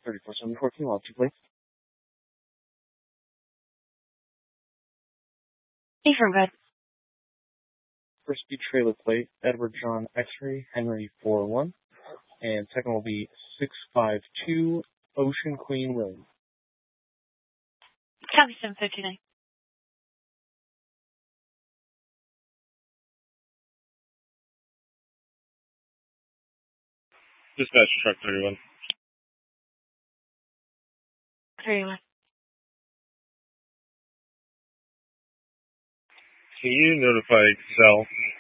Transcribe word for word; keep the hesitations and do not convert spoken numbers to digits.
thirty-four seven fourteen, I'll have two plates. Affirm, good. First will be trailer plate, Edward John X-ray, Henry four one. And second will be six five two, Ocean Queen William. Copy seven fifty-nine. Dispatch truck thirty-one. thirty-one. Can you notify Excel